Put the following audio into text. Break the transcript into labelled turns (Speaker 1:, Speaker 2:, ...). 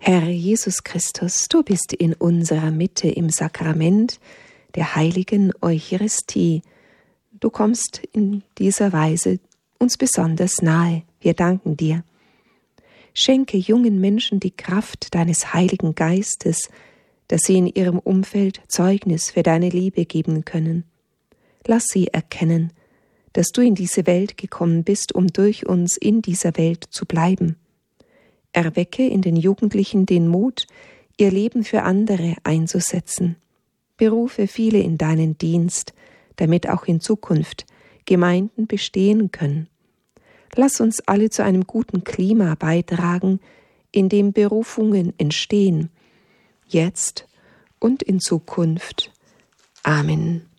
Speaker 1: Herr Jesus Christus, du bist in unserer Mitte im Sakrament der heiligen Eucharistie. Du kommst in dieser Weise uns besonders nahe. Wir danken dir. Schenke jungen Menschen die Kraft deines Heiligen Geistes, dass sie in ihrem Umfeld Zeugnis für deine Liebe geben können. Lass sie erkennen, dass du in diese Welt gekommen bist, um durch uns in dieser Welt zu bleiben. Erwecke in den Jugendlichen den Mut, ihr Leben für andere einzusetzen. Berufe viele in deinen Dienst, damit auch in Zukunft Gemeinden bestehen können. Lass uns alle zu einem guten Klima beitragen, in dem Berufungen entstehen, jetzt und in Zukunft. Amen.